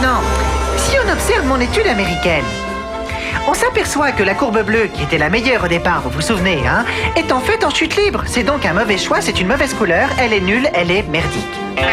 Maintenant, si on observe mon étude américaine, on s'aperçoit que la courbe bleue, qui était la meilleure au départ, vous vous souvenez, hein, est en fait en chute libre. C'est donc un mauvais choix, c'est une mauvaise couleur, elle est nulle, elle est merdique.